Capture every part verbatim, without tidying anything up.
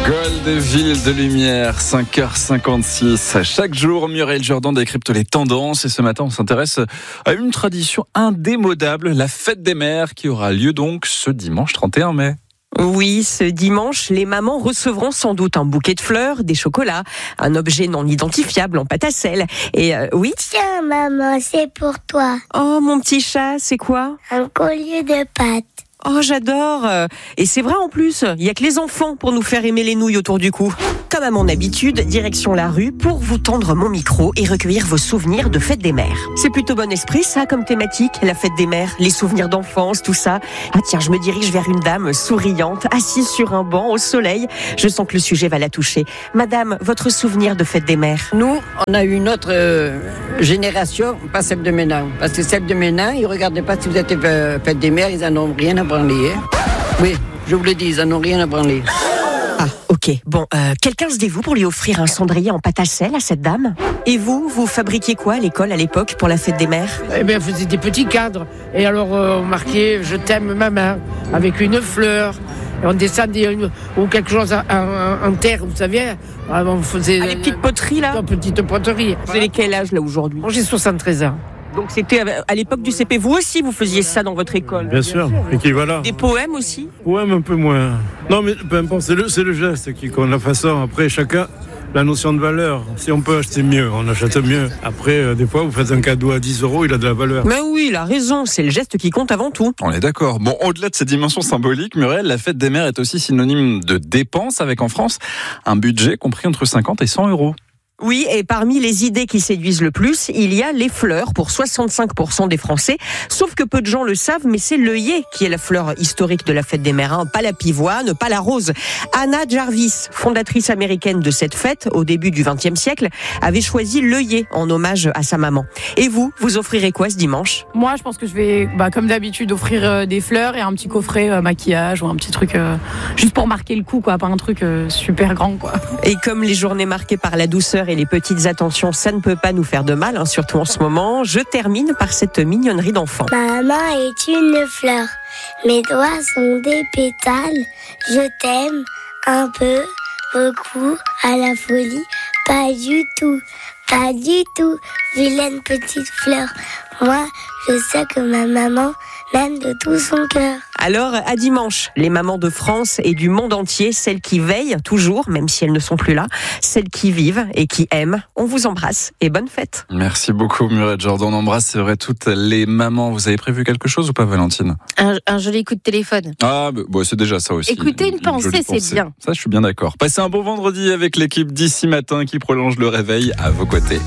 Gold, ville de lumière, cinq heures cinquante-six. Chaque jour, Muriel Jourdan décrypte les tendances et ce matin, on s'intéresse à une tradition indémodable, la fête des mères qui aura lieu donc ce dimanche trente et un mai. Oui, ce dimanche, les mamans recevront sans doute un bouquet de fleurs, des chocolats, un objet non identifiable en pâte à sel. Et euh, oui. Tiens, maman, c'est pour toi. Oh, mon petit chat, c'est quoi ? Un collier de pâtes. Oh, j'adore. Et c'est vrai en plus, il n'y a que les enfants pour nous faire aimer les nouilles autour du cou. Comme à mon habitude, direction la rue pour vous tendre mon micro et recueillir vos souvenirs de fête des mères. C'est plutôt bon esprit ça comme thématique, la fête des mères, les souvenirs d'enfance, tout ça. Ah tiens, je me dirige vers une dame souriante, assise sur un banc au soleil. Je sens que le sujet va la toucher. Madame, votre souvenir de fête des mères ? Nous, on a eu une autre euh, génération, pas celle de maintenant. Parce que celle de maintenant, ils ne regardaient pas si vous êtes euh, fête des mères, ils en ont rien à branler. Hein. Oui, je vous le dis, ils en ont rien à branler. Ah, ok. Bon, euh, quelqu'un se dévoue pour lui offrir un cendrier en pâte à sel à cette dame ? Et vous, vous fabriquiez quoi à l'école à l'époque pour la fête des mères ? Eh bien, on faisait des petits cadres. Et alors, euh, on marquait « Je t'aime, maman » avec une fleur. Et on descendait une, ou quelque chose en, en, en terre, vous savez. On faisait ah, les petites poteries, là ? Une petite poterie. Vous avez quel âge, là, aujourd'hui ? J'ai soixante-treize ans. Donc c'était à l'époque du C P. Vous aussi, vous faisiez ça dans votre école ? Bien sûr, équivalent. Des poèmes aussi ? Poèmes un peu moins. Non, mais peu importe, c'est le, c'est le geste qui compte, la façon. Après, chacun, la notion de valeur. Si on peut acheter mieux, on achète mieux. Après, euh, des fois, vous faites un cadeau à dix euros, il a de la valeur. Mais oui, il a raison, c'est le geste qui compte avant tout. On est d'accord. Bon, au-delà de ces dimensions symboliques, Muriel, la fête des mères est aussi synonyme de dépenses avec en France un budget compris entre cinquante et cent euros. Oui, et parmi les idées qui séduisent le plus, il y a les fleurs pour soixante-cinq pour cent des Français. Sauf que peu de gens le savent, mais c'est l'œillet qui est la fleur historique de la fête des mères, hein. Pas la pivoine, pas la rose. Anna Jarvis, fondatrice américaine de cette fête au début du vingtième siècle, avait choisi l'œillet en hommage à sa maman. Et vous, vous offrirez quoi ce dimanche ? Moi, je pense que je vais, bah, comme d'habitude, offrir euh, des fleurs et un petit coffret euh, maquillage ou un petit truc euh, juste pour marquer le coup, quoi, pas un truc euh, super grand, quoi. Et comme les journées marquées par la douceur et les petites attentions, ça ne peut pas nous faire de mal, hein, surtout en ce moment. Je termine par cette mignonnerie d'enfant. Maman est une fleur, mes doigts sont des pétales. Je t'aime un peu, beaucoup, à la folie, pas du tout, pas du tout. Vilaine petite fleur, moi je sais que ma maman m'aime de tout son cœur. Alors, à dimanche, les mamans de France et du monde entier, celles qui veillent toujours, même si elles ne sont plus là, celles qui vivent et qui aiment, on vous embrasse et bonne fête. Merci beaucoup Muriel Jourdan, on embrasse, c'est vrai, toutes les mamans. Vous avez prévu quelque chose ou pas, Valentine ? Un, un joli coup de téléphone. Ah, bah, bah, c'est déjà ça aussi. Écoutez une, une pensée, c'est pensée. bien. Ça, je suis bien d'accord. Passez un bon vendredi avec l'équipe d'ici matin qui prolonge le réveil à vos côtés.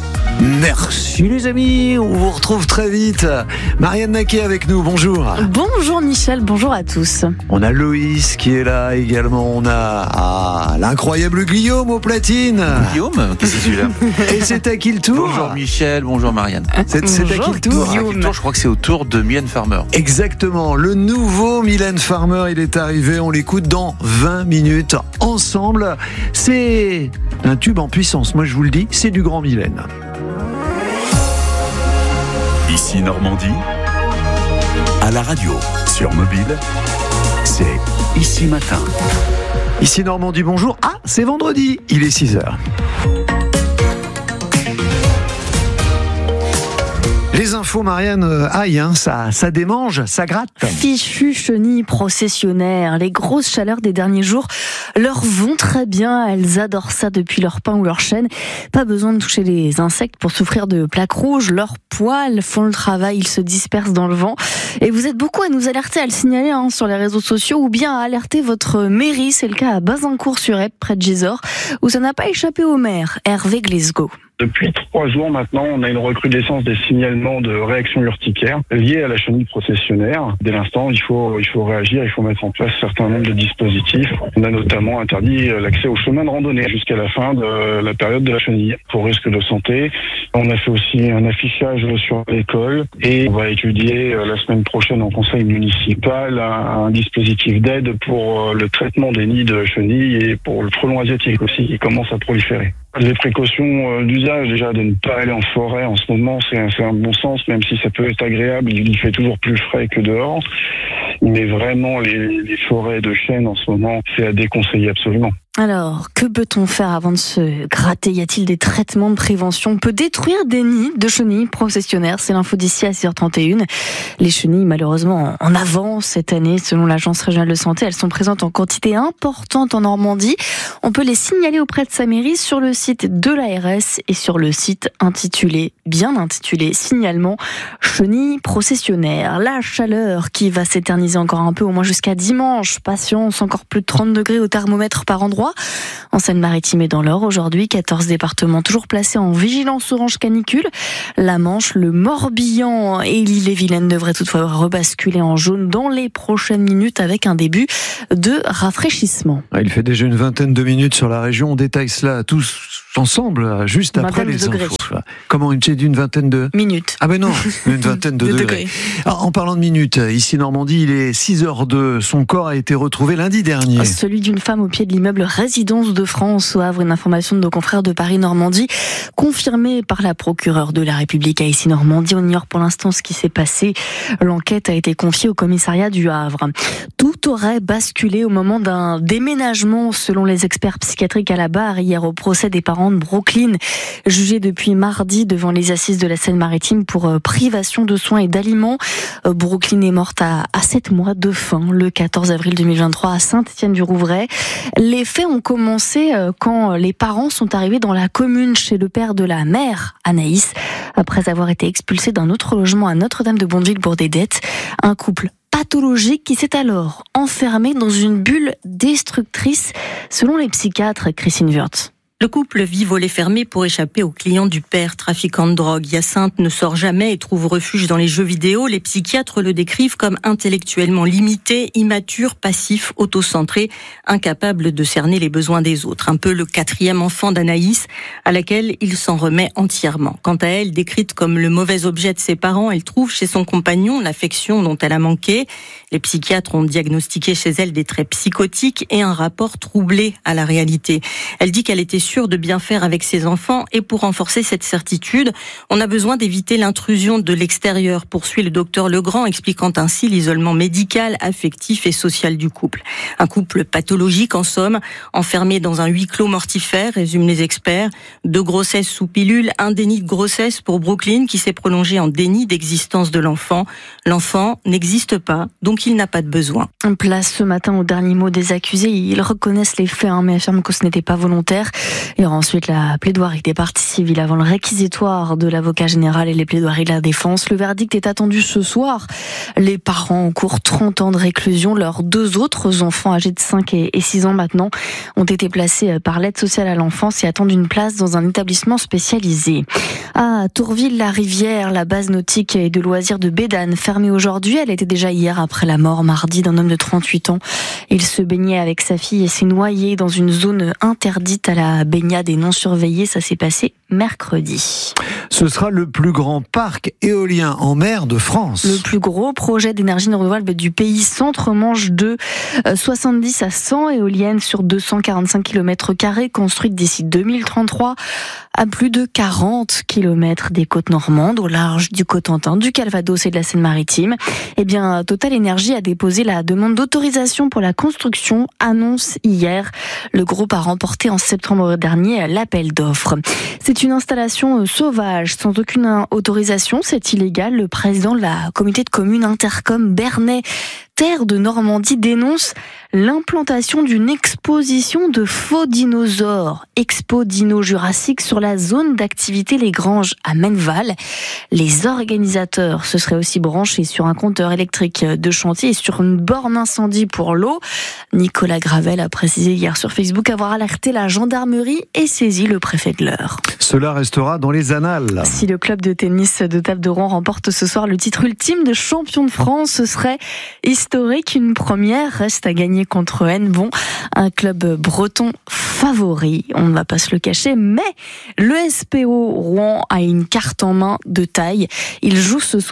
Merci les amis, on vous retrouve très vite. Marianne Naquet avec nous, bonjour. Bonjour Michel, bonjour à tous. On a Loïs qui est là également, on a ah, l'incroyable Guillaume aux platines. Guillaume, qu'est-ce que c'est celui-là ? Et c'est à qui le tour ? Bonjour Michel, bonjour Marianne. C'est, c'est à qui le tour ? À qui le tour ? Je crois que c'est au tour de Mylène Farmer. Exactement, le nouveau Mylène Farmer, il est arrivé, on l'écoute dans vingt minutes ensemble. C'est un tube en puissance, moi je vous le dis, c'est du grand Mylène. Ici Normandie, à la radio, sur mobile, c'est Ici Matin. Ici Normandie, bonjour. Ah, c'est vendredi, il est six heures. Les infos, Marianne, euh, aïe, hein, ça, ça démange, ça gratte. Fichu chenilles processionnaires, les grosses chaleurs des derniers jours leur vont très bien. Elles adorent ça depuis leur pain ou leur chêne. Pas besoin de toucher les insectes pour souffrir de plaques rouges. Leurs poils font le travail, ils se dispersent dans le vent. Et vous êtes beaucoup à nous alerter, à le signaler hein, sur les réseaux sociaux ou bien à alerter votre mairie. C'est le cas à Bazincourt-sur-Epte, près de Gisors, où ça n'a pas échappé au maire, Hervé Glesgo. Depuis trois jours maintenant, on a une recrudescence des signalements de réactions urticaires liées à la chenille processionnaire. Dès l'instant, il faut, il faut réagir, il faut mettre en place un certain nombre de dispositifs. On a notamment interdit l'accès aux chemins de randonnée jusqu'à la fin de la période de la chenille pour risque de santé. On a fait aussi un affichage sur l'école et on va étudier la semaine prochaine en conseil municipal un, un dispositif d'aide pour le traitement des nids de chenilles et pour le frelon asiatique aussi qui commence à proliférer. Les précautions euh, d'usage, déjà de ne pas aller en forêt en ce moment, c'est un, c'est un bon sens, même si ça peut être agréable, il fait toujours plus frais que dehors. Mais vraiment, les, les forêts de chênes en ce moment, c'est à déconseiller absolument. Alors, que peut-on faire avant de se gratter ? Y a-t-il des traitements de prévention ? On peut détruire des nids de chenilles processionnaires. C'est l'info d'ici à six heures trente et une. Les chenilles, malheureusement, en avance cette année, selon l'Agence régionale de santé. Elles sont présentes en quantité importante en Normandie. On peut les signaler auprès de sa mairie sur le site de l'A R S et sur le site intitulé, bien intitulé, signalement chenilles processionnaires. La chaleur qui va s'éterniser encore un peu, au moins jusqu'à dimanche. Patience, encore plus de trente degrés au thermomètre par endroit. En Seine-Maritime et dans l'Or, aujourd'hui, quatorze départements toujours placés en vigilance orange canicule. La Manche, le Morbihan et l'Ille-et-Vilaine devraient toutefois rebasculer en jaune dans les prochaines minutes avec un début de rafraîchissement. Il fait déjà une vingtaine de minutes sur la région. On détaille cela tous ensemble, juste après les degrés. infos. Comment, une chez d'une vingtaine de minutes? Ah ben non, une vingtaine de, de degrés. degrés. Alors, en parlant de minutes, ici Normandie, il est six heures deux. Son corps a été retrouvé lundi dernier. Celui d'une femme au pied de l'immeuble Résidence de France au Havre, une information de nos confrères de Paris-Normandie, confirmée par la procureure de la République à Issy-Normandie. On ignore pour l'instant ce qui s'est passé. L'enquête a été confiée au commissariat du Havre. Tout aurait basculé au moment d'un déménagement, selon les experts psychiatriques à la barre, hier au procès des parents de Brooklyn, jugés depuis mardi devant les assises de la Seine-Maritime pour privation de soins et d'aliments. Brooklyn est morte à, à sept mois de faim le quatorze avril deux mille vingt-trois à Saint-Étienne-du-Rouvray. Les faits ont commencé quand les parents sont arrivés dans la commune chez le père de la mère, Anaïs, après avoir été expulsés d'un autre logement à Notre-Dame-de-Bondeville pour des dettes. Un couple pathologique qui s'est alors enfermé dans une bulle destructrice, selon les psychiatres. Christine Wurtz. Le couple vit volet fermé pour échapper aux clients du père, trafiquant de drogue. Hyacinthe ne sort jamais et trouve refuge dans les jeux vidéo. Les psychiatres le décrivent comme intellectuellement limité, immature, passif, autocentré, incapable de cerner les besoins des autres. Un peu le quatrième enfant d'Anaïs, à laquelle il s'en remet entièrement. Quant à elle, décrite comme le mauvais objet de ses parents, elle trouve chez son compagnon l'affection dont elle a manqué. Les psychiatres ont diagnostiqué chez elle des traits psychotiques et un rapport troublé à la réalité. Elle dit qu'elle était sûre de bien faire avec ses enfants et pour renforcer cette certitude, on a besoin d'éviter l'intrusion de l'extérieur, poursuit le docteur Legrand, expliquant ainsi l'isolement médical, affectif et social du couple. Un couple pathologique en somme, enfermé dans un huis clos mortifère, résument les experts. Deux grossesses sous pilule, un déni de grossesse pour Brooklyn qui s'est prolongé en déni d'existence de l'enfant. L'enfant n'existe pas, donc il n'a pas de besoin. Place ce matin au dernier mot des accusés. Ils reconnaissent les faits, hein, mais affirment que ce n'était pas volontaire. Il y aura ensuite la plaidoirie des parties civiles avant le réquisitoire de l'avocat général et les plaidoiries de la défense. Le verdict est attendu ce soir. Les parents encourent trente ans de réclusion. Leurs deux autres enfants âgés de cinq et six ans maintenant ont été placés par l'aide sociale à l'enfance et attendent une place dans un établissement spécialisé. À Tourville-la-Rivière, la base nautique et de loisirs de Bédane, fermée aujourd'hui. Elle était déjà hier après la mort mardi d'un homme de trente-huit ans. Il se baignait avec sa fille et s'est noyé dans une zone interdite à la baignade et non surveillée. Ça s'est passé mercredi. Ce sera le plus grand parc éolien en mer de France. Le plus gros projet d'énergie renouvelable du pays, Centre-Manche deux, soixante-dix à cent éoliennes sur deux cent quarante-cinq kilomètres carrés construites d'ici deux mille trente-trois à plus de quarante kilomètres des côtes normandes, au large du Cotentin, du Calvados et de la Seine-Maritime. Eh bien, Total Energy a déposé la demande d'autorisation pour la construction, annonce hier. Le groupe a remporté en septembre dernier l'appel d'offres. C'est une installation sauvage, sans aucune autorisation, c'est illégal. Le président de la communauté de communes Intercom Bernay, Terre de Normandie, dénonce l'implantation d'une exposition de faux dinosaures, Expo Dino Jurassique, sur la zone d'activité Les Granges à Menneval. Les organisateurs se seraient aussi branchés sur un compteur électrique de chantier et sur une borne incendie pour l'eau. Nicolas Gravel a précisé hier sur Facebook avoir alerté la gendarmerie et saisi le préfet de l'Eure. Cela restera dans les annales. Si le club de tennis de Table de Rouen remporte ce soir le titre ultime de champion de France, ce serait historique. Une première reste à gagner contre Hennebont, un club breton favori, on ne va pas se le cacher, mais le S P O Rouen a une carte en main de taille. Il joue ce soir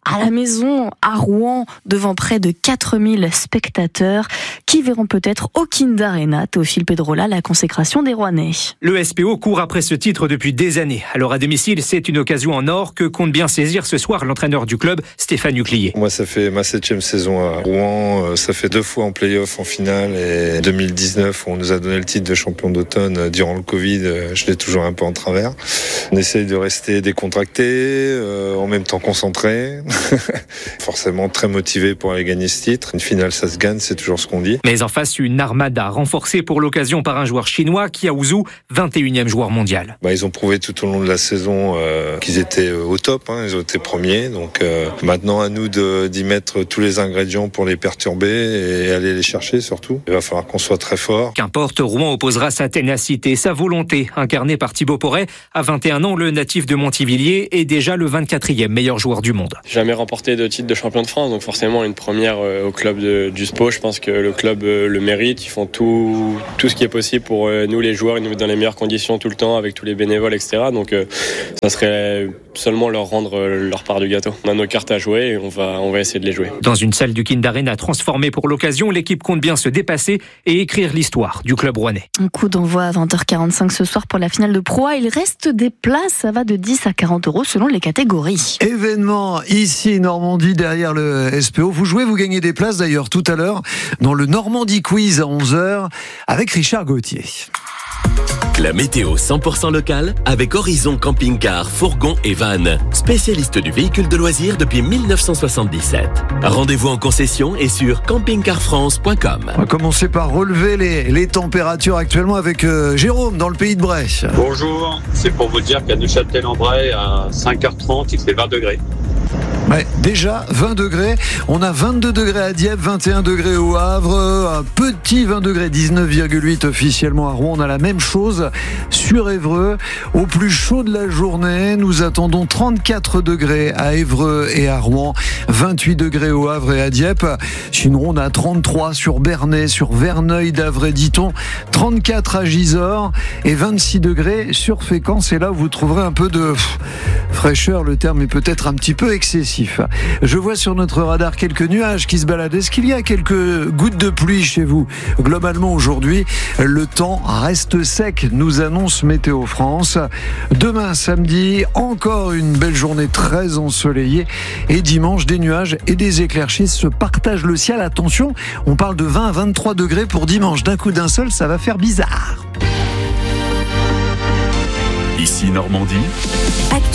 à la maison, à Rouen, devant près de quatre mille spectateurs qui verront peut-être au Kind Arena, Théophile Pedrola, la consécration des Rouennais. Le S P O court après ce titre depuis des années. Alors à domicile, c'est une occasion en or que compte bien saisir ce soir l'entraîneur du club, Stéphane Huclier. Moi, ça fait ma septième saison à Rouen. Ça fait deux fois en play-off, en finale. Et deux mille dix-neuf, on nous a donné le titre de champion d'automne durant le Covid. Je l'ai toujours un peu en travers. On essaye de rester décontracté, euh, en même temps concentré. Forcément très motivé pour aller gagner ce titre. Une finale, ça se gagne, c'est toujours ce qu'on dit. Mais en face, une armada renforcée pour l'occasion par un joueur chinois, Qiao Zhu, vingt et unième joueur mondial. Bah, ils ont prouvé tout au long de la saison euh, qu'ils étaient au top, hein, ils ont été premiers. Donc euh, maintenant, à nous de, d'y mettre tous les ingrédients pour les perturber et aller les chercher surtout. Il va falloir qu'on soit très fort. Qu'importe, Rouen opposera sa ténacité, sa volonté, incarnée par Thibaut Porret. À vingt et un ans, le natif de Montivilliers est déjà le vingt-quatrième meilleur joueur du monde. Jamais remporté de titre de champion de France, donc forcément une première au club de, du S P O. Je pense que le club le mérite. Ils font tout, tout ce qui est possible pour nous, les joueurs. Ils nous mettent dans les meilleures conditions tout le temps avec tous les bénévoles, et cetera. Donc ça serait seulement leur rendre leur part du gâteau. On a nos cartes à jouer et on va, on va essayer de les jouer. Dans une salle du Kind Arena transformée pour l'occasion, l'équipe compte bien se dépasser et écrire l'histoire du club rouennais. Un coup d'envoi à vingt heures quarante-cinq ce soir pour la finale de Pro A. Il reste des places, ça va de dix à quarante euros selon les catégories. Événement ici Normandie derrière le S P O. Vous jouez, vous gagnez des places d'ailleurs tout à l'heure dans le Normandie Quiz à onze heures avec Richard Gauthier. La météo cent pour cent locale avec Horizon Camping-Car, Fourgon et Van. Spécialiste du véhicule de loisirs depuis mille neuf cent soixante-dix-sept. Rendez-vous en concession et sur camping car france point com. On va commencer par relever les, les températures actuellement avec euh, Jérôme dans le pays de Bray. Bonjour, c'est pour vous dire qu'à Neuchâtel-en-Bray à cinq heures trente, il fait vingt degrés. Ouais, déjà vingt degrés, on a vingt-deux degrés à Dieppe, vingt et un degrés au Havre, un petit vingt degrés, dix-neuf virgule huit officiellement à Rouen. On a la même chose sur Évreux. Au plus chaud de la journée, nous attendons trente-quatre degrés à Évreux et à Rouen, vingt-huit degrés au Havre et à Dieppe. Sinon, on a trente-trois sur Bernay, sur Verneuil d'Avray, dit-on, trente-quatre à Gisors et vingt-six degrés sur Fécamp. C'est là où vous trouverez un peu de pff, fraîcheur. Le terme est peut-être un petit peu excessif. Je vois sur notre radar quelques nuages qui se baladent. Est-ce qu'il y a quelques gouttes de pluie chez vous ? Globalement, aujourd'hui, le temps reste sec, nous annonce Météo France. Demain, samedi, encore une belle journée très ensoleillée. Et dimanche, des nuages et des éclaircies se partagent le ciel. Attention, on parle de vingt à vingt-trois degrés pour dimanche. D'un coup d'un seul, ça va faire bizarre. Ici Normandie. Actu